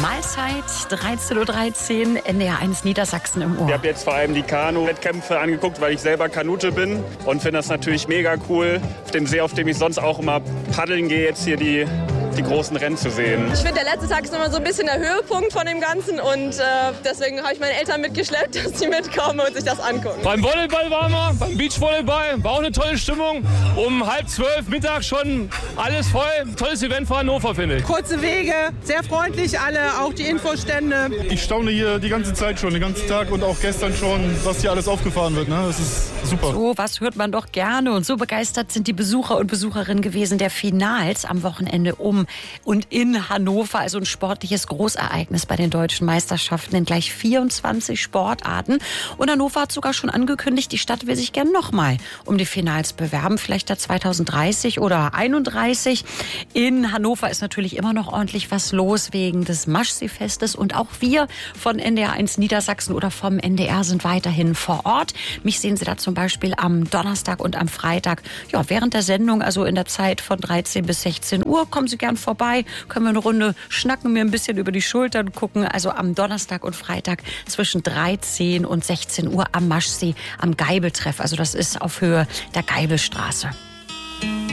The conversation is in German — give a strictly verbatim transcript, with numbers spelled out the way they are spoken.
Mahlzeit, dreizehn Uhr dreizehn, N D R eins Niedersachsen im Ohr. Ich habe jetzt vor allem die Kanu-Wettkämpfe angeguckt, weil ich selber Kanute bin und finde das natürlich mega cool, auf dem See, auf dem ich sonst auch immer paddeln gehe, jetzt hier die, die großen Rennen zu sehen. Ich finde, der letzte Tag ist immer so ein bisschen der Höhepunkt von dem Ganzen und äh, deswegen habe ich meine Eltern mitgeschleppt, dass die mitkommen und sich das angucken. Beim Volleyball waren wir, beim Beachvolleyball, war auch eine tolle Stimmung. Um halb zwölf Mittag schon alles voll. Tolles Event für Hannover, finde ich. Kurze Wege, sehr freundlich alle, auch die Infostände. Ich staune hier die ganze Zeit schon, den ganzen Tag und auch gestern schon, was hier alles aufgefahren wird. Ne? Das ist super. So, was hört man doch gerne. Und so begeistert sind die Besucher und Besucherinnen gewesen der Finals am Wochenende um und in Hannover. Also ein sportliches Großereignis bei den deutschen Meisterschaften in gleich vierundzwanzig Sportarten. Und Hannover hat sogar schon angekündigt, die Stadt will sich gern nochmal um die Finals bewerben. Vielleicht da zweitausenddreißig oder einunddreißig. In Hannover ist natürlich immer noch ordentlich was los wegen des Maschsee-Festes. Und auch wir von N D R eins Niedersachsen oder vom N D R sind weiterhin vor Ort. Mich sehen Sie da zum Beispiel am Donnerstag und am Freitag. Ja, während der Sendung, also in der Zeit von dreizehn bis sechzehn Uhr, kommen Sie gern vorbei. Können wir eine Runde schnacken, mir ein bisschen über die Schultern gucken. Also am Donnerstag und Freitag zwischen dreizehn und sechzehn Uhr am Maschsee am Geibeltreff. Also das ist auf Höhe der Geibelstraße.